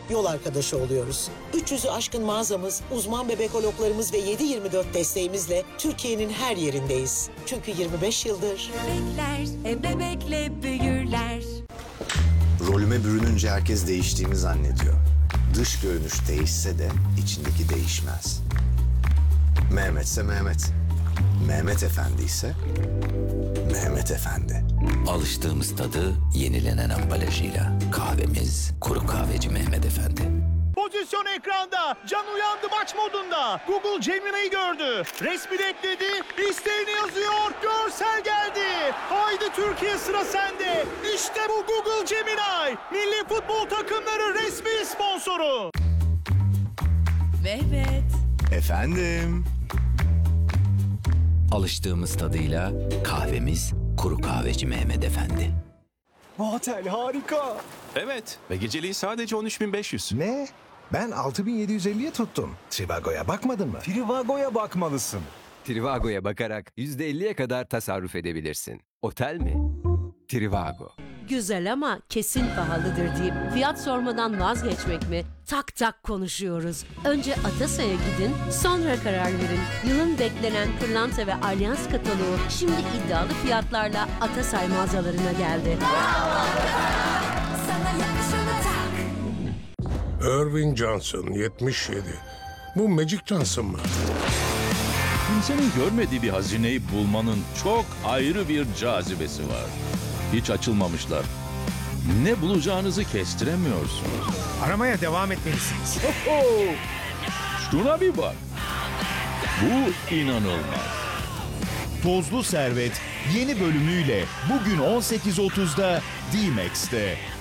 yol arkadaşı oluyoruz. 300'ü aşkın mağazamız, uzman bebekologlarımız ve 7/24 desteğimizle Türkiye'nin her yerindeyiz. Çünkü 25 yıldır... Bebekler bebekle büyürler. Rolüme bürününce herkes değiştiğimi zannediyor. Dış görünüş değişse de içindeki değişmez. Mehmetse Mehmet. Mehmet Efendi ise Mehmet Efendi. Alıştığımız tadı yenilenen ambalajıyla. Kahvemiz Kuru Kahveci Mehmet Efendi. Pozisyon ekranda. Can uyandı maç modunda. Google Gemini'yi gördü. Resmini ekledi. İsteğini yazıyor. Görsel geldi. Haydi Türkiye, sıra sende. İşte bu Google Gemini. Milli futbol takımları resmi sponsoru. Mehmet. Efendim? Alıştığımız tadıyla kahvemiz Kuru Kahveci Mehmet Efendi. Bu otel harika. Evet ve geceliği sadece 13.500. Ne? Ben 6.750'ye tuttum. Trivago'ya bakmadın mı? Trivago'ya bakmalısın. Trivago'ya bakarak %50'ye kadar tasarruf edebilirsin. Otel mi? Trivago. Güzel ama kesin pahalıdır deyip fiyat sormadan vazgeçmek mi? Tak tak konuşuyoruz. Önce Atasay'a gidin, sonra karar verin. Yılın beklenen pırlanta ve alyans kataloğu şimdi iddialı fiyatlarla Atasay mağazalarına geldi. Sana yakışanı tak. Irving Johnson 77. Bu Magic Johnson mı? İnsanın görmediği bir hazineyi bulmanın çok ayrı bir cazibesi var. Hiç açılmamışlar. Ne bulacağınızı kestiremiyorsunuz. Aramaya devam etmelisiniz. Şuna bir bak. Bu inanılmaz. Tozlu Servet yeni bölümüyle bugün 18.30'da D-Max'te.